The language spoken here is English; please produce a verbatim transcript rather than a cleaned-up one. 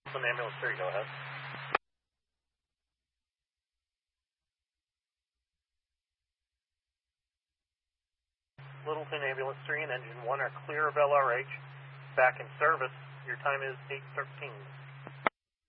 Littleton Ambulance three, go ahead. Littleton Ambulance three and Engine one are clear of L R H. Back in service. Your time is eight thirteen.